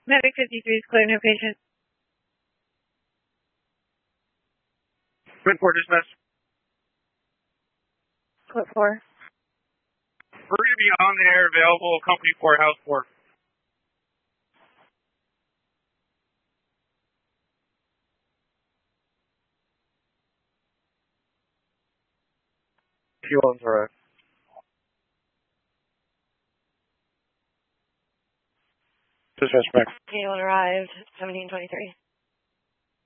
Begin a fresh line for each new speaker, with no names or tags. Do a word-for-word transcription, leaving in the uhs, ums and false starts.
Medic fifty-three is clear, no patient.
Twin four dispatch.
Code four.
We're going to be on the air available, company four, house four. Q one's arrived. Dispatch back.
Q one arrived, seventeen twenty-three.